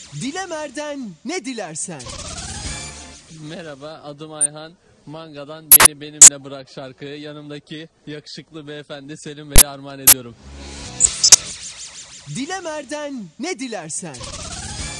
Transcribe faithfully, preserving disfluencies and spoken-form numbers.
Dilemer'den ne dilersen. Merhaba, adım Ayhan. Manga'dan Beni Benimle Bırak şarkıyı yanımdaki yakışıklı beyefendi Selim Bey'e armağan ediyorum. Dilemer'den ne dilersen.